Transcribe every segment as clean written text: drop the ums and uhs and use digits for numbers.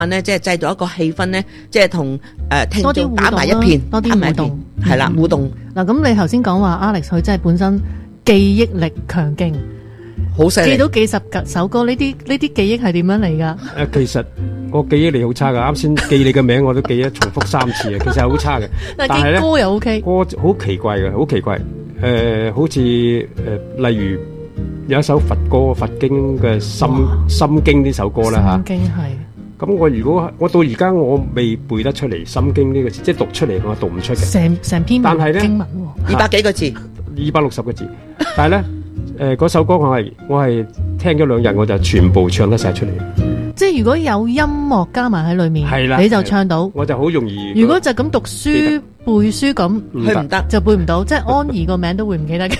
咧，即係製造一個氣氛咧，即係同聽多啲互動眾打埋一片， 多啲互動， 係啦，互動。 嗱，咁你頭先講話 Alex 佢真係本身記憶力強勁， 好犀利， 記到幾十首歌，呢啲記憶係點樣嚟噶？ 其實我記憶力好差噶，啱先記你嘅名我都記得重複3次啊，其實係好差嘅。 但係記歌又 OK， 歌好奇怪嘅，好奇怪。好似例如有一首佛歌佛經嘅心經呢首歌啦吓。 心經係。 咁我如果我到而家我未背得出嚟心經呢個字，即係讀出嚟我讀唔出嘅。 成篇但係呢經文 200幾個字 ，260個字。但係咧嗰首歌我係聽咗2日我就全部唱得晒出嚟。 即係如果有音樂加埋喺裏面， 係啦， 你就唱到。 我就好容易。 如果就咁讀書背書咁， 佢唔得就背唔到。即係安怡個名都會唔記得嘅。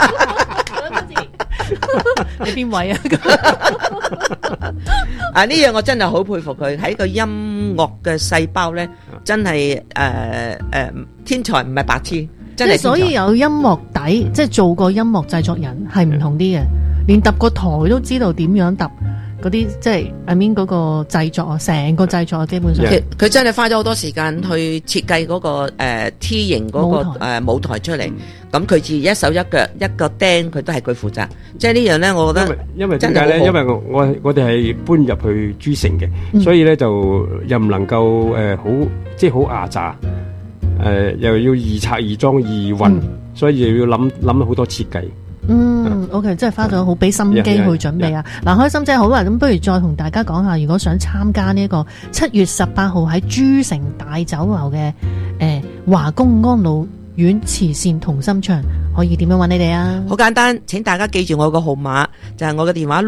你邊位啊？ 呢樣我真係好佩服佢喺個音樂嘅細胞咧，真係天才唔係白痴，真係。 所以有音樂底，即係做過音樂製作人係唔同啲嘅，連揼個台都知道點樣揼。嗰啲即係 I mean 嗰個製作啊，成個製作啊，基本上佢真係花咗好多時間去設計嗰個T 型嗰個舞台出嚟。咁佢自己一手一腳一個釘，佢都係佢負責。即係呢樣咧，我覺得因為點解咧？因為我哋係搬入去珠城嘅，所以咧就又唔能夠好即係好牙渣，又要易拆易裝易運，所以又要諗好多設計。 OK， 即係花咗好俾心機去準備啊！嗱，開心姐好啊，咁不如再同大家講下，如果想參加呢個7月18號喺珠城大酒樓嘅華工安老院慈善同心唱，可以點樣揾你哋啊？ 好簡單，請大家記住我個號碼，就係我嘅電話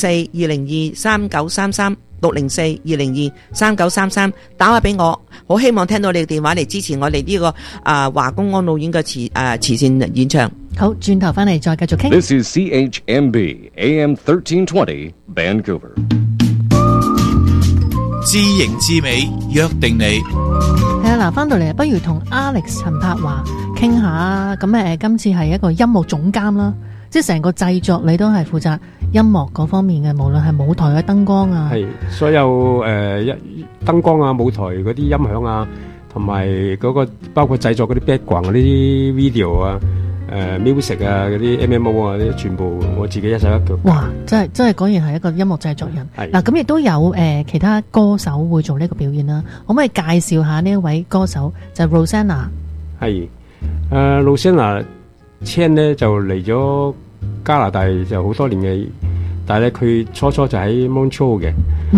604-202-3933。604-202-3933，打話俾我，好希望聽到你嘅電話嚟支持我哋呢個華工安老院嘅慈善演唱。 好，轉頭翻嚟再繼續傾。 This is CHMB AM 1320 Vancouver。 知型知美，約定你。 係啊，嗱，翻到嚟不如同 Alex 陳柏華傾下。咁今次係一個音樂總監啦，即係成個製作你都係負責音樂嗰方面嘅，無論係舞台嘅燈光啊， 係所有燈光啊、舞台嗰啲音響啊，同埋嗰個包括製作嗰啲 background 嗰啲 video 啊、music 啊、嗰啲 MMO 啊，啲全部我自己一手一腳。 哇！真係果然係一個音樂製作人。嗱，咁亦都有其他歌手會做呢個表演啦。可唔可以介紹下呢一位歌手？就係 Rosanna。係 Rosanna Chan 咧就嚟咗加拿大就好多年嘅，但係咧佢初就喺 Montreal 嘅，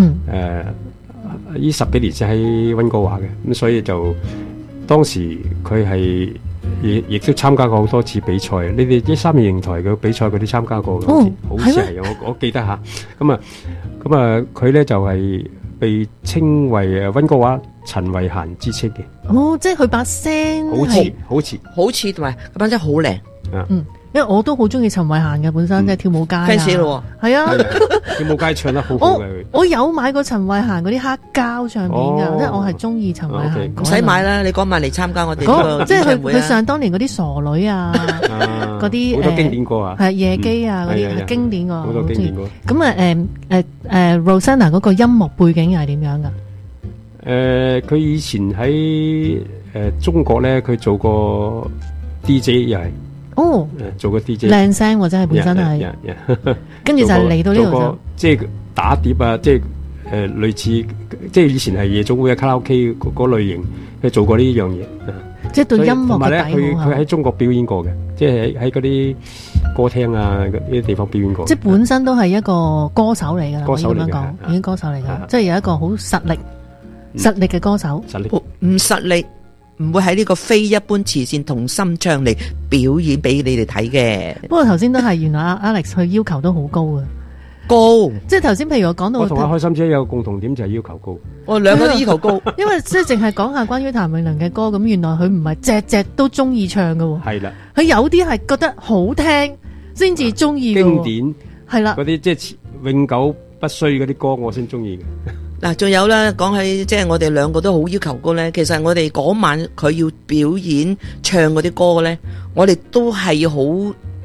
呢10幾年先喺溫哥華嘅，咁所以就當時佢係亦都參加過好多次比賽。你哋13年台嘅比賽佢都參加過嘅，好似係我記得吓。咁啊佢咧就係被稱為溫哥華陳慧嫻之稱嘅。 即係佢把聲好似，同埋佢把聲好靚。 因為我都好中意陳慧嫻嘅，本身即係跳舞街啊 fans 咯， 係啊， 跳舞街唱得好好嘅。 我有買過陳慧嫻嗰啲黑膠唱片噶，即係我係中意陳慧嫻。 唔使買啦，你嗰晚嚟參加我哋即係佢上當年嗰啲傻女啊，嗰啲好多經典歌啊， 係夜機啊嗰啲係經典歌， 好多經典歌。 咁Rosanna 嗰個音樂背景係點樣噶？ 佢以前喺中國咧，佢做過 DJ 又係。做個 DJ 靚聲或者係本身係，跟住就嚟到呢度就即係打碟啊，即係類似即係以前係夜總會啊、卡拉 OK 嗰類型，佢做過呢樣嘢。 即係對音樂嘅底蘊。佢喺中國表演過嘅，即係喺嗰啲歌廳啊呢啲地方表演過。 即係本身都係一個歌手嚟㗎啦， 歌手嚟咁樣講，已經歌手嚟㗎，即係有一個好實力嘅歌手。 唔實力。唔會喺呢個非一般慈善同心唱嚟表演俾你哋睇嘅。 不過頭先都係原來 Alex 佢要求都好高啊， 高！ 即係頭先譬如我講到， 我同阿開心姐有個共同點就係要求高。 我兩個都要求高， 因為即係淨係講下關於譚詠麟嘅歌，咁原來佢唔係隻隻都中意唱㗎喎。 係啦， 佢有啲係覺得好聽先至中意。 經典係啦， 嗰啲即係永久不衰嗰啲歌，我先中意嘅。 嗱，仲有咧，講起即係我哋兩個都好要求高咧。其實我哋嗰晚佢要表演唱嗰啲歌咧，我哋都係好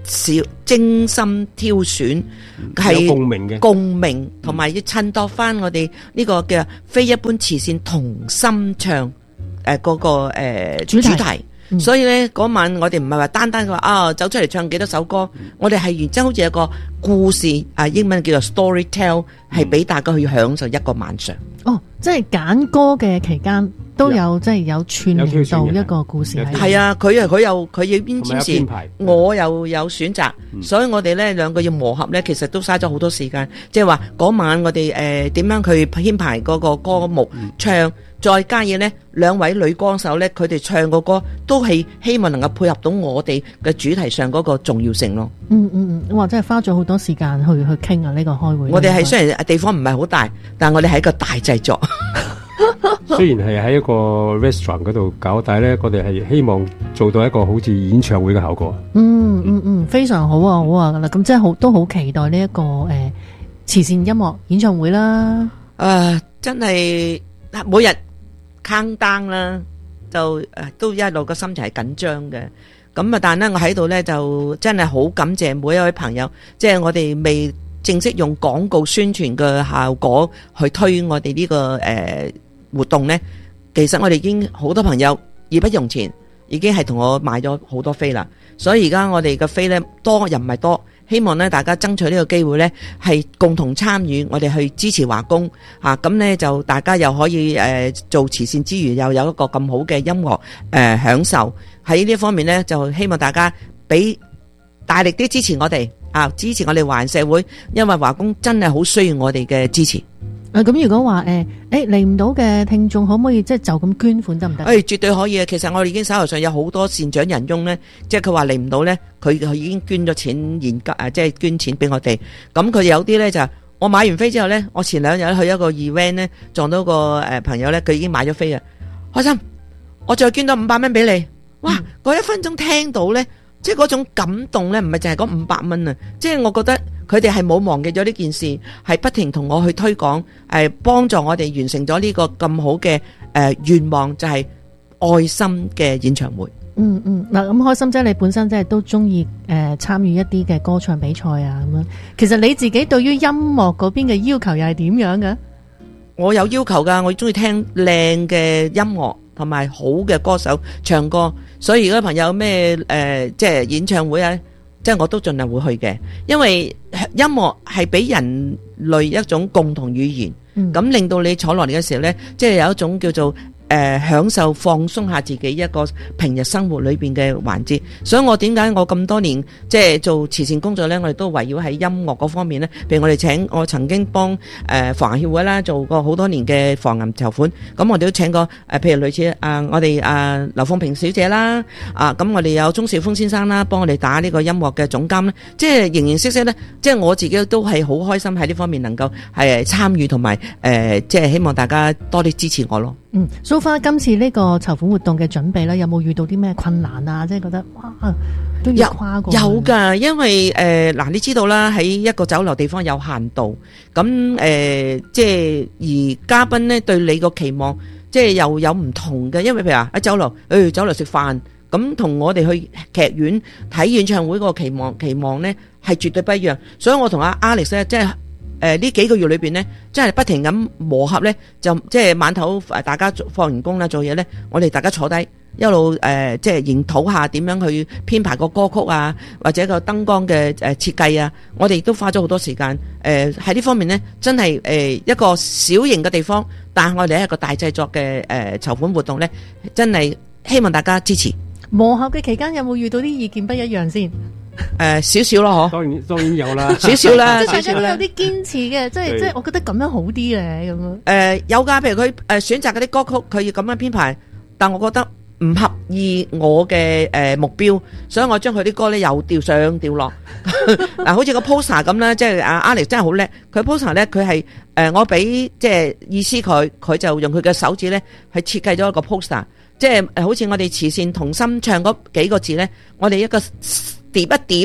精心挑選，係有共鳴嘅共鳴，同埋要襯托翻我哋呢個嘅非一般慈善同心唱嗰個主題。所以咧嗰晚我哋唔係話單單話走出嚟唱幾多首歌，我哋係原真好似有個故事英文叫做 storytell， 係俾大家去享受一個晚上。 即係揀歌嘅期間都有即係有串聯到一個故事喺度。 係啊，佢要邊簽詞，我又有選擇，所以我哋咧兩個要磨合咧，其實都嘥咗好多時間。即係話嗰晚我哋點樣去編排嗰個歌目唱。再加嘢呢，兩位女歌手呢，佢哋唱個歌都係希望能夠配合到我哋嘅主題上嗰個重要性咯。 哇！真係花咗好多時間去傾啊！呢個開會， 我哋係雖然地方唔係好大，但係我哋係一個大製作。 雖然係喺一個 restaurant 嗰度搞，但係呢，我哋係希望做到一個好似演唱會嘅效果。 非常好啊，好啊！咁即係都好期待呢一個慈善音樂演唱會啦。 真係每日count down啦，就都一路個心情係緊張嘅。咁但係呢，我喺度呢，就真係好感謝每一位朋友，即係我哋未正式用廣告宣傳嘅效果去推我哋呢個活動呢。其實我哋已經好多朋友義不容辭，已經係同我買咗好多飛啦。所以而家我哋嘅飛呢，多又唔係多。希望咧大家爭取呢個機會咧，係共同參與，我哋去支持華工嚇，咁咧就大家又可以做慈善之餘，又有一個咁好嘅音樂享受。喺呢方面咧，就希望大家俾大力啲支持我哋支持我哋華人社會，因為華工真係好需要我哋嘅支持。 咁如果話嚟唔到嘅聽眾，可唔可以即係就咁捐款得唔得？ 絕對可以啊！其實我哋已經手頭上有好多善長仁翁咧，即係佢話嚟唔到咧，佢已經捐咗錢現金即係捐錢俾我哋。咁佢有啲咧就我買完飛之後咧，我前兩日去一個 event 咧，撞到個朋友咧，佢已經買咗飛啊，開心！我再捐多500蚊俾你，哇！嗰1分鐘聽到咧，即係嗰種感動咧，唔係淨係嗰500蚊啊！即係我覺得。佢哋係冇忘記咗呢件事，係不停同我去推廣，幫助我哋完成咗呢個咁好嘅願望，就係愛心嘅演唱會。 嗱，咁開心姐你本身即係都中意參與一啲嘅歌唱比賽啊咁樣。其實你自己對於音樂嗰邊嘅要求又係點樣嘅？ 我有要求噶，我中意聽靚嘅音樂同埋好嘅歌手唱歌，所以如果朋友咩即係演唱會啊。即係我都盡量會去嘅，因為音樂係俾人類一種共同語言，咁令到你坐落嚟嘅時候呢，即係有一種叫做享受放鬆下自己一個平日生活裏邊嘅環節。所以我點解我咁多年即係做慈善工作呢，我哋都圍繞喺音樂嗰方面呢。譬如我曾經幫防癌協會啦做過好多年嘅防癌籌款，咁我哋都請過譬如類似我哋劉鳳萍小姐啦，咁我哋有鍾兆峰先生啦，幫我哋打呢個音樂嘅總監呢，即係形形色色呢，即係我自己都係好開心喺呢方面能夠係參與同埋即係希望大家多啲支持我咯。 So far 今次呢個籌款活動嘅準備咧，有冇遇到啲咩困難啊？即係覺得哇都要跨過。有噶，因為嗱，你知道啦，喺一個酒樓地方有限度，咁即係而嘉賓咧對你個期望，即係又有唔同嘅。因為譬如話喺酒樓食飯，咁同我哋去劇院睇演唱會個期望咧係絕對不一樣。所以我同阿 Alex 咧，即係。呢幾個月裏邊呢，真係不停咁磨合呢，就即係晚頭大家放完工啦，做嘢呢，我哋大家坐低一路即係研討下點樣去編排個歌曲啊，或者個燈光嘅設計啊，我哋都花咗好多時間。喺呢方面呢，真係一個小型嘅地方，但係我哋係一個大製作嘅籌款活動呢，真係希望大家支持。 磨合嘅期間有冇遇到啲意見不一樣先？ 少少咯， 當然有啦， 少少啦， 即係大家都有啲堅持嘅，即係我覺得咁樣好啲咧，咁樣。 有噶，譬如佢選擇嗰啲歌曲，佢要咁樣編排，但我覺得唔合意我嘅目標，所以我將佢啲歌咧又調上調落。嗱，好似個 poster 咁啦，即係阿 Alex 真係好叻，佢 poster 咧佢係我俾即係意思佢就用佢嘅手指咧去設計咗一個 poster， 即係好似我哋慈善同心唱嗰幾個字咧，我哋一個。疊一點，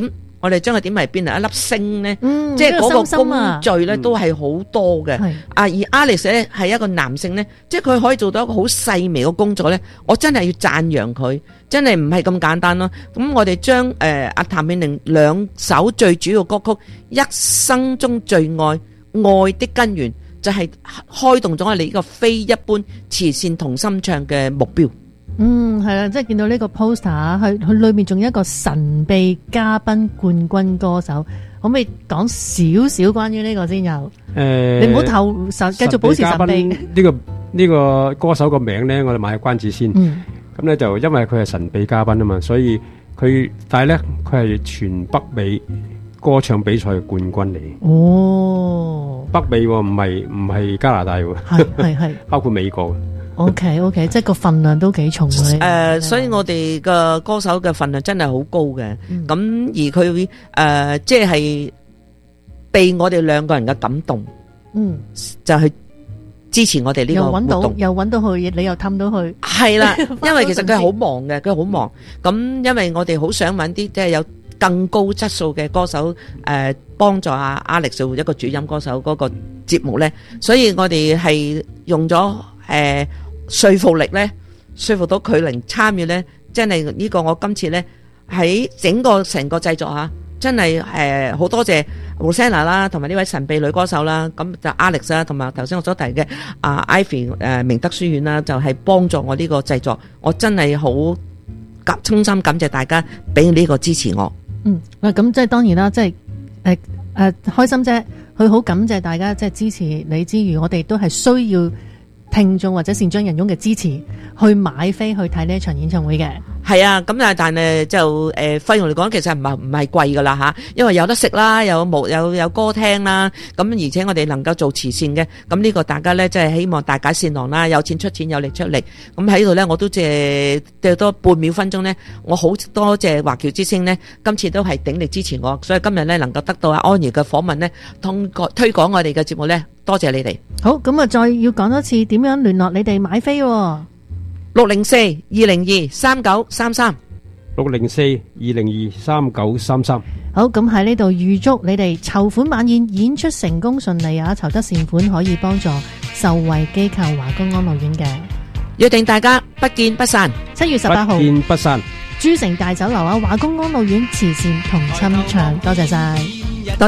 我哋將佢點為變成一粒星咧， 嗯， 即係嗰個心心啊工序咧都係好多嘅。 係而 Alex 咧係一個男性咧，即係佢可以做到一個好細微嘅工作咧，我真係要讚揚佢，真係唔係咁簡單咯。咁我哋將阿譚詠麟兩首最主要歌曲《一生中最愛》愛的根源，就係開動咗我哋呢個非一般慈善同心唱嘅目標。 嗯，係啦，即係見到呢個 poster，佢裏面仲有一個神秘嘉賓冠軍歌手，可唔可以講少少關於呢個先有？你唔好繼續保持神秘。 呢個歌手個名咧，我哋賣關子先。咁咧就因為佢係神秘嘉賓啊嘛，所以但係咧佢係全北美歌唱比賽嘅冠軍嚟。 哦， 北美喎，唔係加拿大喎， 係包括美國。 OK， 即係個份量都幾重嘅。 所以我哋嘅歌手嘅份量真係好高嘅。咁而佢即係被我哋兩個人嘅感動，就去支持我哋呢個活動。 又揾到佢，你又氹到佢。係啦，因為其實佢係好忙嘅，佢好忙。咁因為我哋好想揾啲即係有更高質素嘅歌手，幫助阿 Alex 做一個主音歌手嗰個節目咧，所以我哋係用咗說服力咧，說服到佢嚟參與咧，真係呢個我今次咧喺成個製作吓，真係好多謝 Rosanna 啦，同埋呢位神秘女歌手啦，咁就 Alex 啦，同埋頭先我所提嘅Ivy 明德書院啦，就係幫助我呢個製作，我真係好衷心感謝大家俾呢個支持我。 咁即係當然啦，即係開心姐，佢好感謝大家即係支持你之餘，我哋都係需要聽眾或者善長仁翁嘅支持，去買飛去睇呢一場演唱會嘅。係啊，咁但係就費用嚟講，其實唔係貴噶啦吓，因為有得食啦，有歌聽啦，咁而且我哋能夠做慈善嘅，咁呢個大家咧即係希望大解善囊啦，有錢出錢，有力出力。咁喺度咧，我都借多半秒分鐘咧，我好多謝華僑之星咧，今次都係鼎力支持我，所以今日咧能夠得到阿安怡嘅訪問咧，通過推廣我哋嘅節目咧，多謝你哋。好，咁啊，再要講多次點樣聯絡你哋買飛？604-202-3933 604-202-3933。 好，咁喺呢度預祝你哋籌款晚宴演出成功順利啊！籌得善款可以幫助受惠機構華工安老院嘅，約定大家不見不散。7月18號不見不散，珠城大酒樓啊，華工安老院慈善同心唱，多謝晒。